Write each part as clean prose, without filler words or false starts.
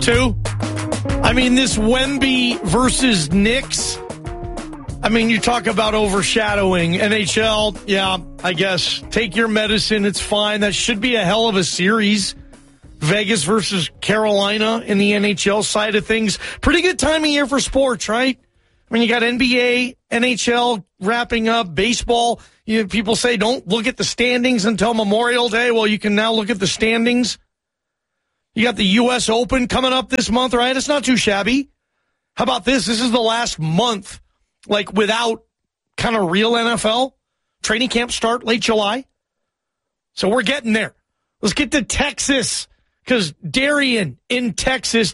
Two? I mean, this Wemby versus Knicks, I mean, you talk about overshadowing. NHL, yeah, I guess. Take your medicine. It's fine. That should be a hell of a series. Vegas versus Carolina in the NHL side of things. Pretty good time of year for sports, right? I mean, you got NBA, NHL wrapping up, baseball. People say don't look at the standings until Memorial Day. Well, you can now look at the standings. You got the U.S. Open coming up this month, right? It's not too shabby. How about this? This is the last month, like, without kind of real NFL. Training camp start late July. So we're getting there. Let's get to Texas, because Darren in Texas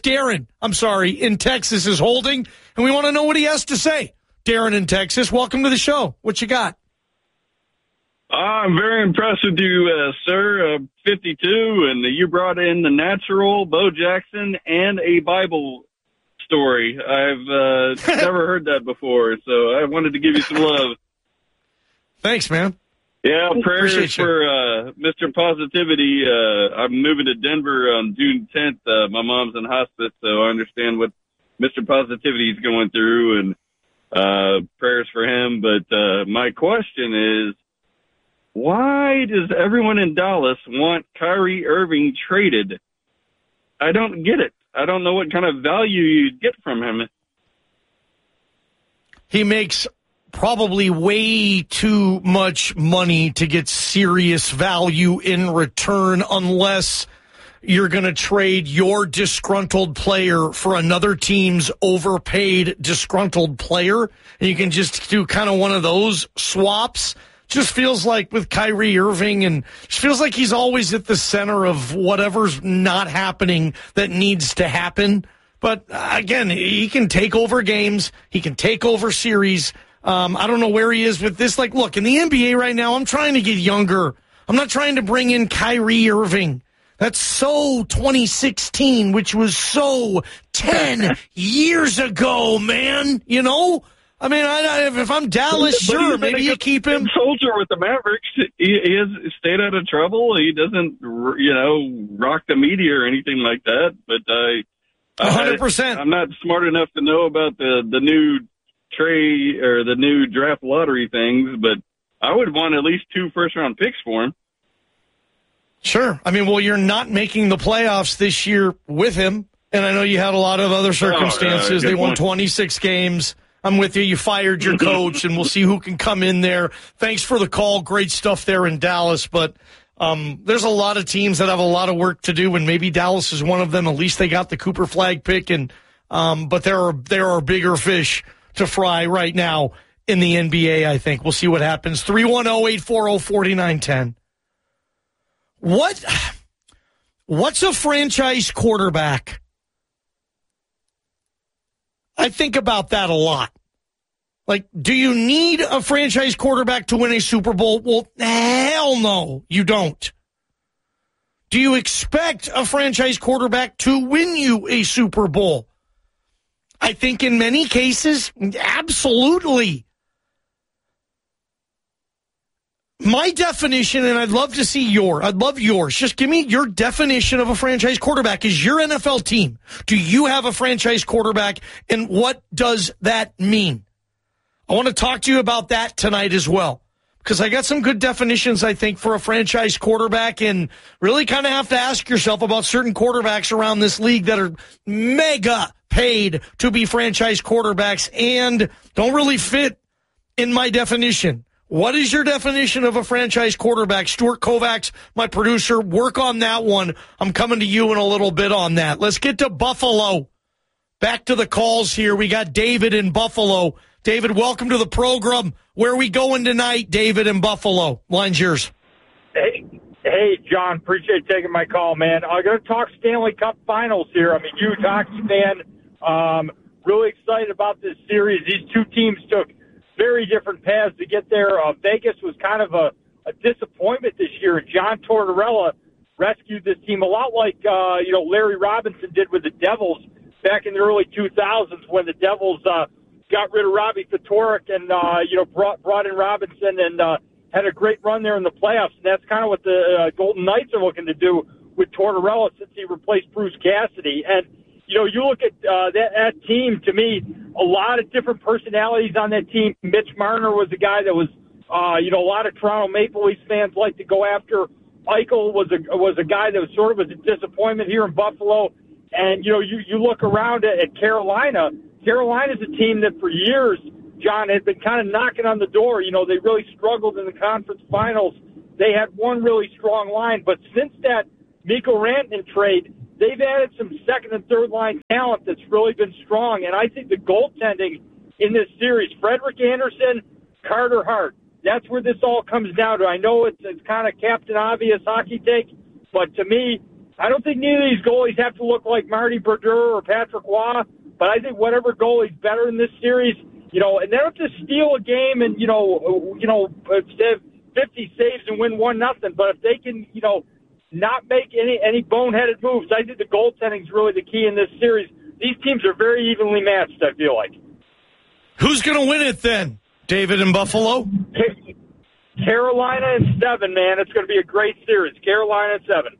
is holding, and we want to know what he has to say. Darren in Texas, welcome to the show. What you got? I'm very impressed with you, sir. 52, and you brought in The Natural, Bo Jackson, and a Bible story. I've never heard that before, so I wanted to give you some love. Thanks, man. Yeah, prayers for Mr. Positivity. I'm moving to Denver on June 10th. My mom's in hospice, so I understand what Mr. Positivity is going through, and prayers for him. But my question is, why does everyone in Dallas want Kyrie Irving traded? I don't get it. I don't know what kind of value you'd get from him. He makes probably way too much money to get serious value in return, unless you're going to trade your disgruntled player for another team's overpaid disgruntled player. And you can just do kind of one of those swaps. Just feels like with Kyrie Irving, and just feels like he's always at the center of whatever's not happening that needs to happen. But again, he can take over games. He can take over series. I don't know where he is with this. Like, look, in the NBA right now, I'm trying to get younger. I'm not trying to bring in Kyrie Irving. That's so 2016, which was so 10 years ago, man. You know? I mean, if I'm Dallas, sure, maybe you keep him. Soldier with the Mavericks. He has stayed out of trouble. He doesn't, rock the media or anything like that. But 100%. I'm not smart enough to know about the new trade or the new draft lottery things, but I would want at least 2 first-round picks for him. Sure. I mean, well, you're not making the playoffs this year with him, and I know you had a lot of other circumstances. They won 26 games. I'm with you. You fired your coach, and we'll see who can come in there. Thanks for the call. Great stuff there in Dallas. But there's a lot of teams that have a lot of work to do, and maybe Dallas is one of them. At least they got the Cooper Flag pick, and but there are bigger fish to fry right now in the NBA, I think. We'll see what happens. 310-840-4910. What's a franchise quarterback? I think about that a lot. Like, do you need a franchise quarterback to win a Super Bowl? Well, hell no, you don't. Do you expect a franchise quarterback to win you a Super Bowl? I think in many cases, absolutely. My definition, and I'd love to see yours. Just give me your definition of a franchise quarterback. Is your NFL team, do you have a franchise quarterback, and what does that mean? I want to talk to you about that tonight as well, because I got some good definitions, I think, for a franchise quarterback, and really kind of have to ask yourself about certain quarterbacks around this league that are mega paid to be franchise quarterbacks and don't really fit in my definition. What is your definition of a franchise quarterback? Stuart Kovacs, my producer, work on that one. I'm coming to you in a little bit on that. Let's get to Buffalo. Back to the calls here. We got David in Buffalo. David, welcome to the program. Where are we going tonight, David in Buffalo? Line's yours. Hey, John, appreciate taking my call, man. I'm going to talk Stanley Cup Finals here. I mean, huge hockey fan. Really excited about this series. These two teams took very different paths to get there. Vegas was kind of a disappointment this year. John Tortorella rescued this team a lot like, Larry Robinson did with the Devils back in the early 2000s when the Devils got rid of Robbie Ftorek and, brought in Robinson and had a great run there in the playoffs. And that's kind of what the Golden Knights are looking to do with Tortorella since he replaced Bruce Cassidy. And you look at that team, to me, a lot of different personalities on that team. Mitch Marner was a guy that was, a lot of Toronto Maple Leafs fans like to go after. Eichel was a guy that was sort of a disappointment here in Buffalo. And, you look around at Carolina. Carolina's a team that for years, John, had been kind of knocking on the door. They really struggled in the conference finals. They had one really strong line. But since that Mikko Rantanen trade, they've added some second and third line talent that's really been strong. And I think the goaltending in this series, Frederik Andersen, Carter Hart, that's where this all comes down to. I know it's kind of Captain Obvious hockey take, but to me, I don't think neither of these goalies have to look like Marty Brodeur or Patrick Waugh, but I think whatever goalie's better in this series, and they don't have to steal a game and, have 50 saves and win 1-0, but if they can, not make any boneheaded moves, I think the goaltending is really the key in this series. These teams are very evenly matched, I feel like. Who's going to win it then? David in Buffalo? Carolina in 7, man. It's going to be a great series. Carolina in 7.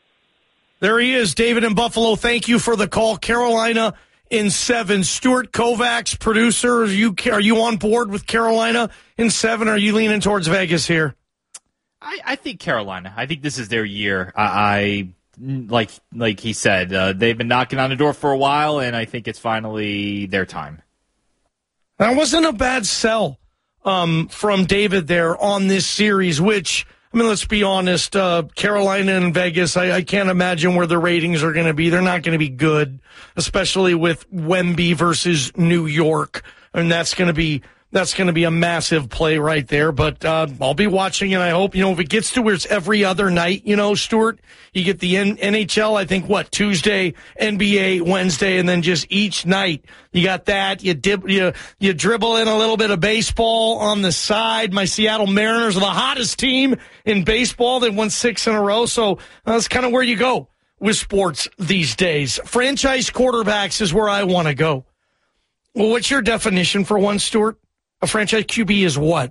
There he is, David in Buffalo. Thank you for the call. Carolina in 7. Stuart Kovacs, producer, are you on board with Carolina in 7? Or are you leaning towards Vegas here? I think Carolina. I think this is their year. Like he said, they've been knocking on the door for a while, and I think it's finally their time. That wasn't a bad sell from David there on this series, which, let's be honest, Carolina and Vegas, I can't imagine where the ratings are going to be. They're not going to be good, especially with Wemby versus New York. And that's going to be a massive play right there. But I'll be watching, and I hope, if it gets to where it's every other night, Stuart, you get the NHL, I think, Tuesday, NBA, Wednesday, and then just each night you got that. You dribble in a little bit of baseball on the side. My Seattle Mariners are the hottest team in baseball. They won 6 in a row. So that's kind of where you go with sports these days. Franchise quarterbacks is where I want to go. Well, what's your definition for one, Stuart? A franchise QB is what?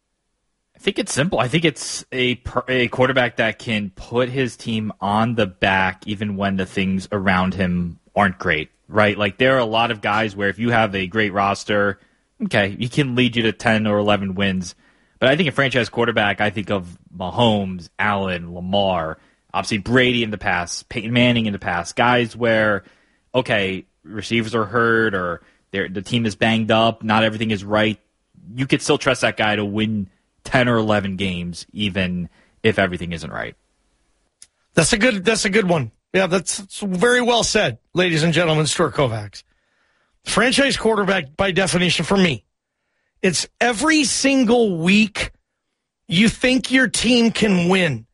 I think it's simple. I think it's a quarterback that can put his team on the back even when the things around him aren't great, right? Like, there are a lot of guys where if you have a great roster, okay, he can lead you to 10 or 11 wins. But I think a franchise quarterback, I think of Mahomes, Allen, Lamar, obviously Brady in the past, Peyton Manning in the past, guys where, okay, receivers are hurt or the team is banged up, not everything is right. You could still trust that guy to win 10 or 11 games, even if everything isn't right. That's a good one. Yeah, that's very well said, ladies and gentlemen. Stuart Kovacs. Franchise quarterback, by definition, for me, it's every single week you think your team can win.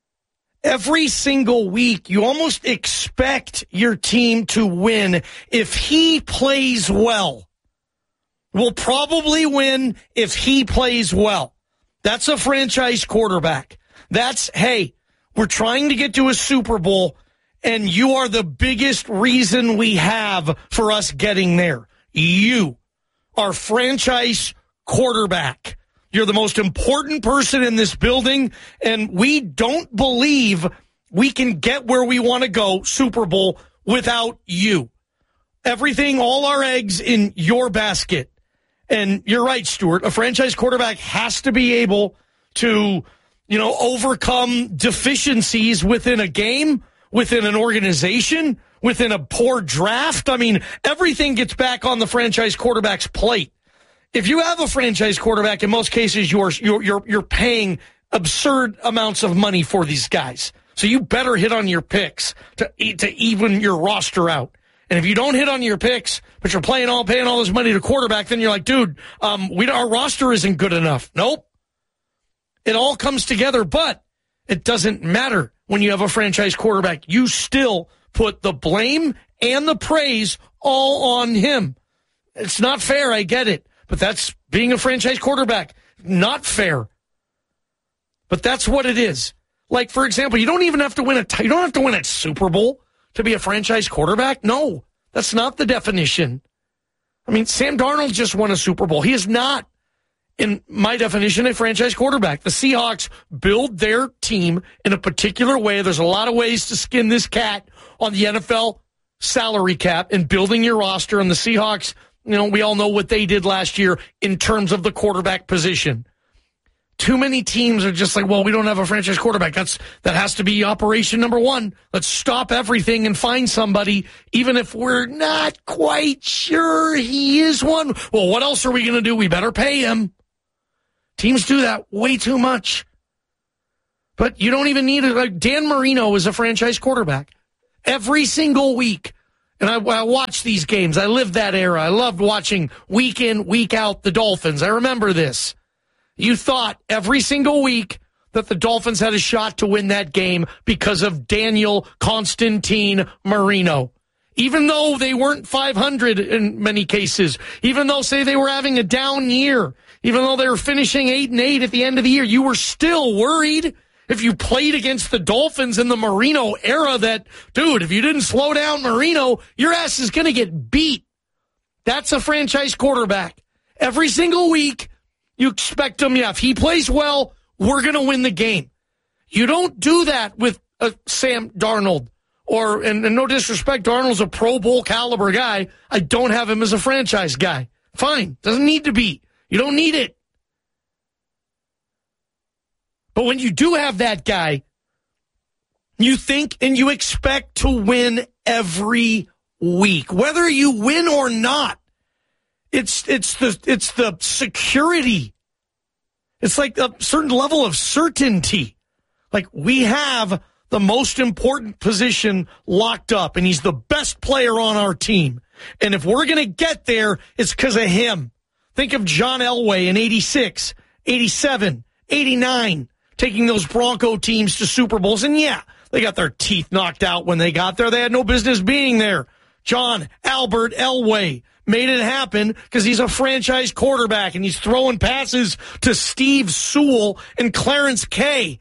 Every single week, you almost expect your team to win. If he plays well, will probably win if he plays well. That's a franchise quarterback. That's, hey, we're trying to get to a Super Bowl, and you are the biggest reason we have for us getting there. You are franchise quarterback. You're the most important person in this building, and we don't believe we can get where we want to go, Super Bowl, without you. Everything, all our eggs in your basket. And you're right, Stuart. A franchise quarterback has to be able to, overcome deficiencies within a game, within an organization, within a poor draft. Everything gets back on the franchise quarterback's plate. If you have a franchise quarterback, in most cases, you're paying absurd amounts of money for these guys. So you better hit on your picks to even your roster out. And if you don't hit on your picks, but you're paying all this money to quarterback, then you're like, dude, our roster isn't good enough. Nope. It all comes together, but it doesn't matter when you have a franchise quarterback. You still put the blame and the praise all on him. It's not fair, I get it, but that's being a franchise quarterback. Not fair. But that's what it is. Like, for example, you don't even have to win a Super Bowl to be a franchise quarterback? No, that's not the definition. Sam Darnold just won a Super Bowl. He is not, in my definition, a franchise quarterback. The Seahawks build their team in a particular way. There's a lot of ways to skin this cat on the NFL salary cap and building your roster, and the Seahawks, we all know what they did last year in terms of the quarterback position. Too many teams are just like, well, we don't have a franchise quarterback. That has to be operation number one. Let's stop everything and find somebody, even if we're not quite sure he is one. Well, what else are we going to do? We better pay him. Teams do that way too much. But you don't even need it. Like Dan Marino is a franchise quarterback. Every single week. And I watch these games. I lived that era. I loved watching week in, week out the Dolphins. I remember this. You thought every single week that the Dolphins had a shot to win that game because of Daniel Constantine Marino. Even though they weren't 500 in many cases, even though, say, they were having a down year, even though they were finishing 8-8 at the end of the year, you were still worried if you played against the Dolphins in the Marino era that, dude, if you didn't slow down Marino, your ass is going to get beat. That's a franchise quarterback. Every single week, you expect him, if he plays well, we're going to win the game. You don't do that with Sam Darnold. And no disrespect, Darnold's a Pro Bowl caliber guy. I don't have him as a franchise guy. Fine. Doesn't need to be. You don't need it. But when you do have that guy, you think and you expect to win every week. Whether you win or not. It's the security. It's like a certain level of certainty. Like we have the most important position locked up, and he's the best player on our team. And if we're going to get there, it's because of him. Think of John Elway in 86, 87, 89, taking those Bronco teams to Super Bowls. And yeah, they got their teeth knocked out when they got there. They had no business being there. John Albert Elway made it happen because he's a franchise quarterback and he's throwing passes to Steve Sewell and Clarence Kay.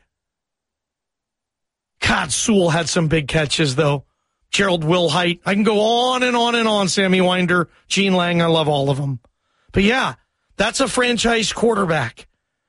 God, Sewell had some big catches, though. Gerald Wilhite. I can go on and on and on, Sammy Winder, Gene Lang. I love all of them. But yeah, that's a franchise quarterback.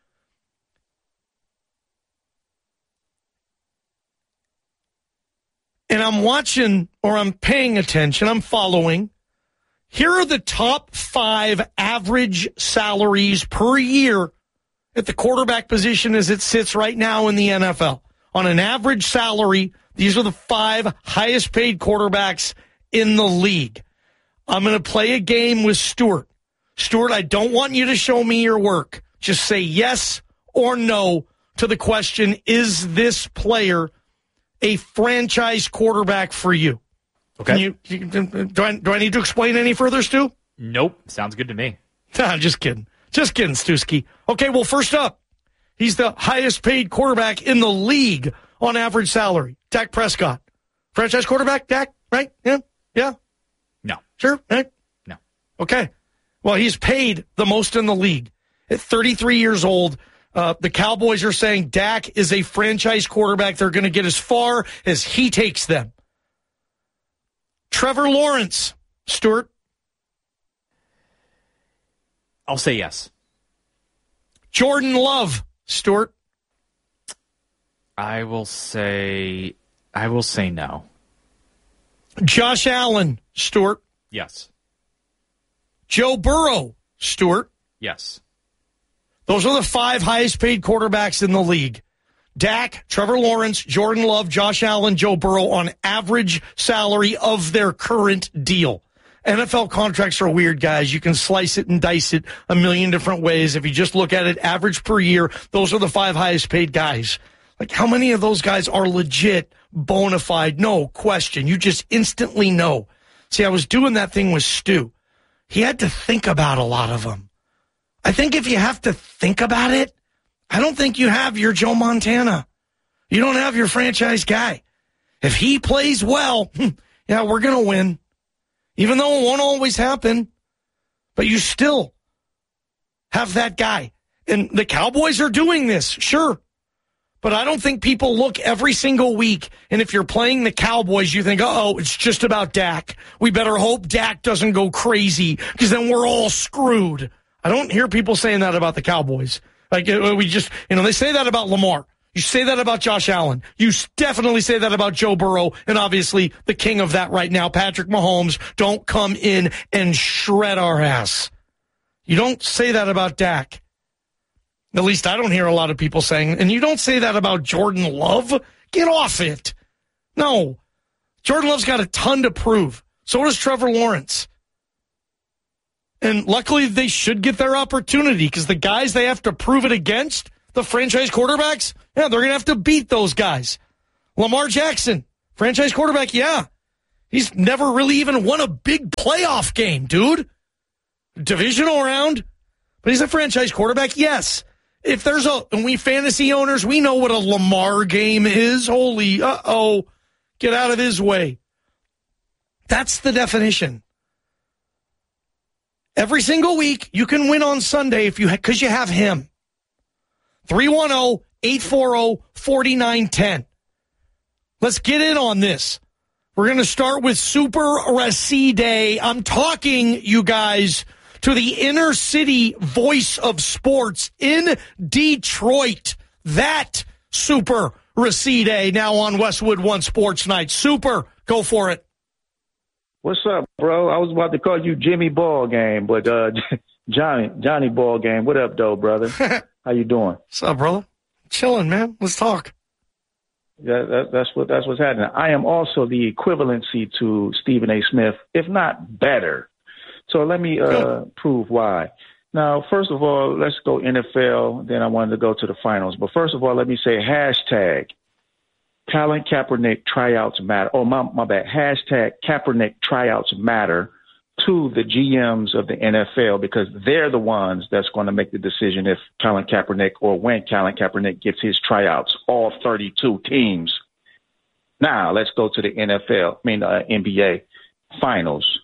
And I'm watching, or I'm paying attention, I'm following. Here are the top 5 average salaries per year at the quarterback position as it sits right now in the NFL. On an average salary, these are the 5 highest paid quarterbacks in the league. I'm going to play a game with Stuart. Stuart, I don't want you to show me your work. Just say yes or no to the question, is this player a franchise quarterback for you? Okay. Do I need to explain any further, Stu? Nope. Sounds good to me. Just kidding. Just kidding, Stewski. Okay, well, first up, he's the highest paid quarterback in the league on average salary. Dak Prescott. Franchise quarterback, Dak, right? Yeah? Yeah? No. Sure? Right? No. Okay. Well, he's paid the most in the league. At 33 years old, the Cowboys are saying Dak is a franchise quarterback. They're going to get as far as he takes them. Trevor Lawrence, Stuart. I'll say yes. Jordan Love, Stuart. I will say no. Josh Allen, Stuart. Yes. Joe Burrow, Stuart. Yes. Those are the 5 highest paid quarterbacks in the league. Dak, Trevor Lawrence, Jordan Love, Josh Allen, Joe Burrow on average salary of their current deal. NFL contracts are weird, guys. You can slice it and dice it a million different ways. If you just look at it average per year, those are the 5 highest paid guys. Like, how many of those guys are legit, bona fide? No question. You just instantly know. See, I was doing that thing with Stu. He had to think about a lot of them. I think if you have to think about it, I don't think you have your Joe Montana. You don't have your franchise guy. If he plays well, yeah, we're going to win. Even though it won't always happen. But you still have that guy. And the Cowboys are doing this, sure. But I don't think people look every single week, and if you're playing the Cowboys, you think, uh-oh, it's just about Dak. We better hope Dak doesn't go crazy, because then we're all screwed. I don't hear people saying that about the Cowboys. Like, we just, they say that about Lamar. You say that about Josh Allen. You definitely say that about Joe Burrow, and obviously the king of that right now, Patrick Mahomes. Don't come in and shred our ass. You don't say that about Dak. At least I don't hear a lot of people saying, and you don't say that about Jordan Love. Get off it. No. Jordan Love's got a ton to prove. So does Trevor Lawrence. And luckily they should get their opportunity because the guys they have to prove it against, the franchise quarterbacks, yeah, they're going to have to beat those guys. Lamar Jackson, franchise quarterback, yeah. He's never really even won a big playoff game, dude. Divisional round, but he's a franchise quarterback, yes. If there's and we fantasy owners, we know what a Lamar game is. Holy, get out of his way. That's the definition. Every single week, you can win on Sunday because you have him. 310-840-4910. Let's get in on this. We're going to start with Super Raside. I'm talking, you guys, to the inner city voice of sports in Detroit. That Super Raside now on Westwood One Sports Night. Super, go for it. What's up, bro? I was about to call you Jimmy Ball Game, but Johnny Ball Game. What up, though, brother? How you doing? What's up, brother? Chilling, man. Let's talk. Yeah, that's what's happening. I am also the equivalency to Stephen A. Smith, if not better. So let me prove why. Now, first of all, let's go NFL. Then I wanted to go to the finals. But first of all, let me say hashtag Colin Kaepernick tryouts matter. Oh, my bad. Hashtag Kaepernick tryouts matter to the GMs of the NFL because they're the ones that's going to make the decision if Colin Kaepernick or when Colin Kaepernick gets his tryouts, all 32 teams. Now, let's go to the NBA finals.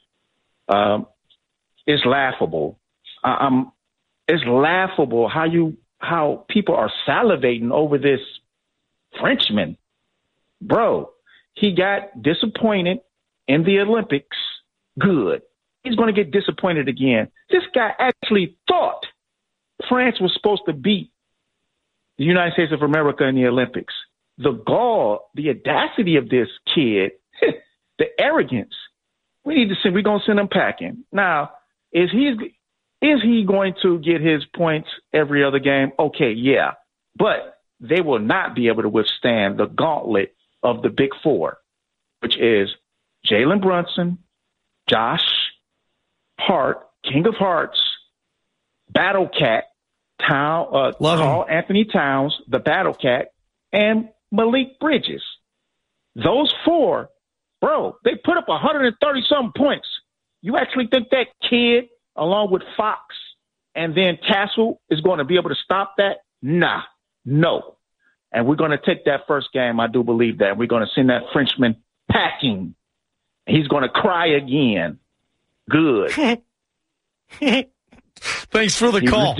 It's laughable. It's laughable how people are salivating over this Frenchman. Bro, he got disappointed in the Olympics. Good. He's going to get disappointed again. This guy actually thought France was supposed to beat the United States of America in the Olympics. The gall, the audacity of this kid, the arrogance. We're going to send him packing. Now, is he going to get his points every other game? Okay, yeah. But they will not be able to withstand the gauntlet of the Big Four, which is Jalen Brunson, Josh Hart, King of Hearts, Battle Cat, Carl Anthony Towns, the Battle Cat, and Malik Bridges. Those four, bro, they put up 130-something points. You actually think that kid, along with Fox and then Tassel, is going to be able to stop that? Nah, no. And we're going to take that first game. I do believe that. We're going to send that Frenchman packing. He's going to cry again. Good. Thanks for the call.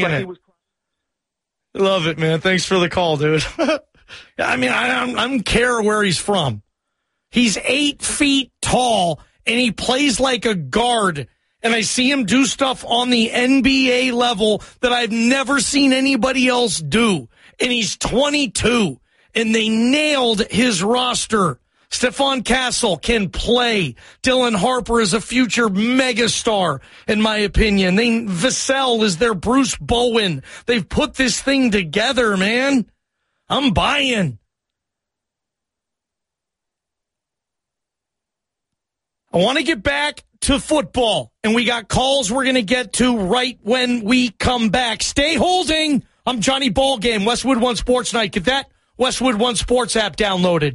Love it, man. Thanks for the call, dude. I mean, I don't care where he's from. He's 8 feet tall, and he plays like a guard. And I see him do stuff on the NBA level that I've never seen anybody else do. And he's 22, and they nailed his roster. Stephon Castle can play. Dylan Harper is a future megastar, in my opinion. Vassell is their Bruce Bowen. They've put this thing together, man. I'm buying. I want to get back to football, and we got calls we're going to get to right when we come back. Stay holding. I'm Johnny Ballgame, Westwood One Sports Night. Get that Westwood One Sports app downloaded.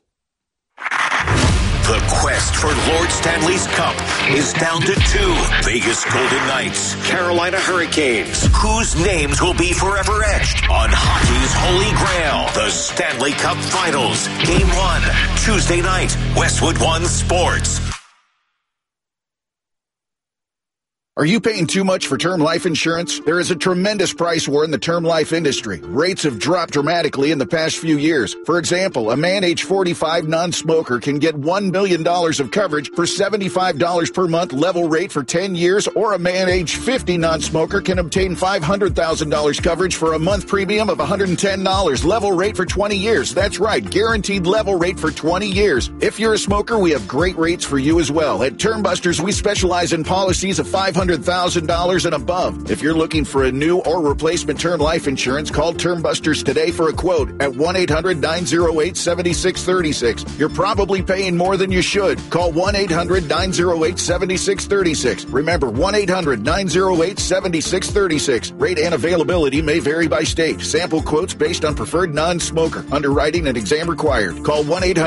The quest for Lord Stanley's Cup is down to 2. Vegas Golden Knights, Carolina Hurricanes. Whose names will be forever etched on hockey's holy grail? The Stanley Cup Finals. Game 1, Tuesday night, Westwood One Sports. Are you paying too much for term life insurance? There is a tremendous price war in the term life industry. Rates have dropped dramatically in the past few years. For example, a man age 45 non-smoker can get $1 million of coverage for $75 per month level rate for 10 years, or a man age 50 non-smoker can obtain $500,000 coverage for a month premium of $110 level rate for 20 years. That's right, guaranteed level rate for 20 years. If you're a smoker, we have great rates for you as well. At Term Busters, we specialize in policies of $500,000 and above. If you're looking for a new or replacement term life insurance, call Term Busters today for a quote at 1-800-908-7636. You're probably paying more than you should. Call 1-800-908-7636. Remember, 1-800-908-7636. Rate and availability may vary by state. Sample quotes based on preferred non-smoker. Underwriting and exam required. Call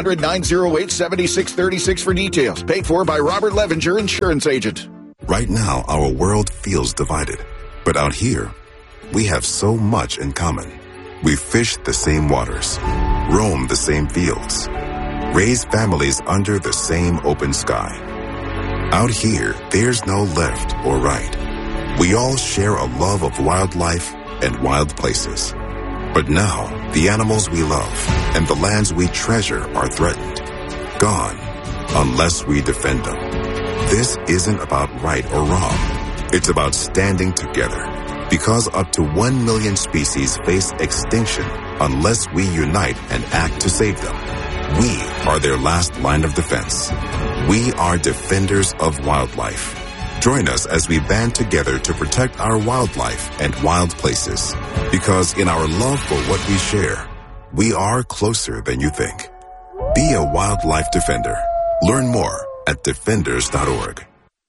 1-800-908-7636 for details. Paid for by Robert Levenger, Insurance Agent. Right now, our world feels divided. But out here, we have so much in common. We fish the same waters, roam the same fields, raise families under the same open sky. Out here, there's no left or right. We all share a love of wildlife and wild places. But now, the animals we love and the lands we treasure are threatened. Gone, unless we defend them. This isn't about right or wrong. It's about standing together. Because up to 1 million species face extinction unless we unite and act to save them. We are their last line of defense. We are defenders of wildlife. Join us as we band together to protect our wildlife and wild places. Because in our love for what we share, we are closer than you think. Be a wildlife defender. Learn more at defenders.org.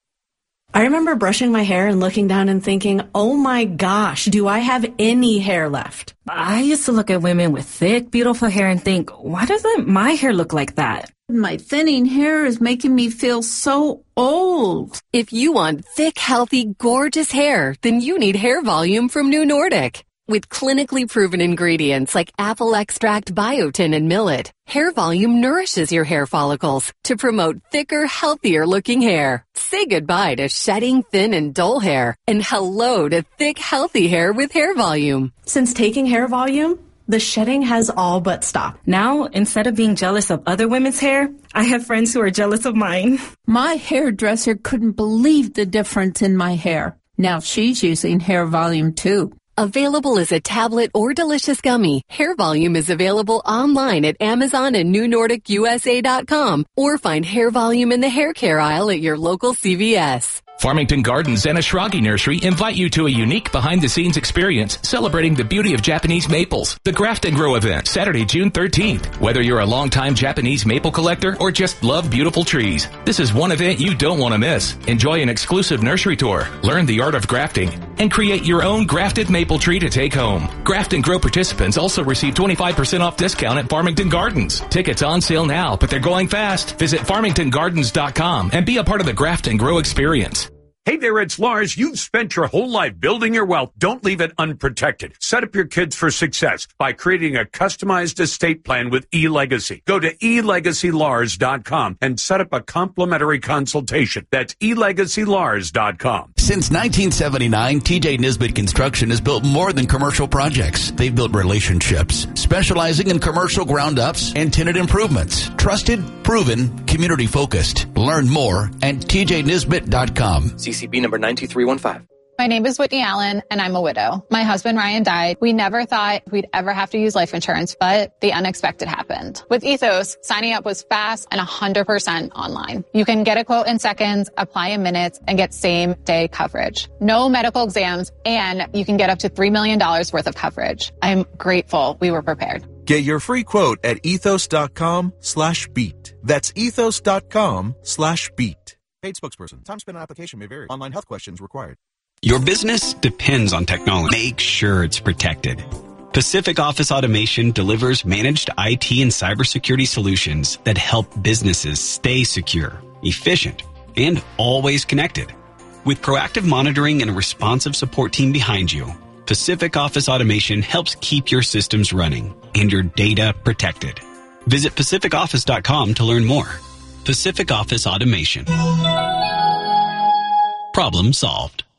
I remember brushing my hair and looking down and thinking, oh my gosh, do I have any hair left? I used to look at women with thick, beautiful hair and think, why doesn't my hair look like that? My thinning hair is making me feel so old. If you want thick, healthy, gorgeous hair, then you need Hair Volume from New Nordic. With clinically proven ingredients like apple extract, biotin, and millet, Hair Volume nourishes your hair follicles to promote thicker, healthier-looking hair. Say goodbye to shedding, thin, and dull hair, and hello to thick, healthy hair with Hair Volume. Since taking Hair Volume, the shedding has all but stopped. Now, instead of being jealous of other women's hair, I have friends who are jealous of mine. My hairdresser couldn't believe the difference in my hair. Now she's using Hair Volume too. Available as a tablet or delicious gummy, Hair Volume is available online at Amazon and NewNordicUSA.com, or find Hair Volume in the hair care aisle at your local CVS. Farmington Gardens and Ashragi Nursery invite you to a unique behind-the-scenes experience celebrating the beauty of Japanese maples. The Graft and Grow event, Saturday, June 13th. Whether you're a longtime Japanese maple collector or just love beautiful trees, this is one event you don't want to miss. Enjoy an exclusive nursery tour, learn the art of grafting, and create your own grafted maple tree to take home. Graft and Grow participants also receive 25% off discount at Farmington Gardens. Tickets on sale now, but they're going fast. Visit farmingtongardens.com and be a part of the Graft and Grow experience. Hey there, it's Lars. You've spent your whole life building your wealth. Don't leave it unprotected. Set up your kids for success by creating a customized estate plan with eLegacy. Go to elegacylars.com and set up a complimentary consultation. That's elegacylars.com. Since 1979, TJ Nisbet Construction has built more than commercial projects. They've built relationships, specializing in commercial ground-ups and tenant improvements. Trusted, proven, community-focused. Learn more at tjnisbet.com. CCB number 92315. My name is Whitney Allen, and I'm a widow. My husband, Ryan, died. We never thought we'd ever have to use life insurance, but the unexpected happened. With Ethos, signing up was fast and 100% online. You can get a quote in seconds, apply in minutes, and get same-day coverage. No medical exams, and you can get up to $3 million worth of coverage. I'm grateful we were prepared. Get your free quote at ethos.com/beat. That's ethos.com/beat. Paid spokesperson. Time spent on application may vary. Online health questions required. Your business depends on technology. Make sure it's protected. Pacific Office Automation delivers managed IT and cybersecurity solutions that help businesses stay secure, efficient, and always connected. With proactive monitoring and a responsive support team behind you, Pacific Office Automation helps keep your systems running and your data protected. Visit pacificoffice.com to learn more. Pacific Office Automation. Problem solved.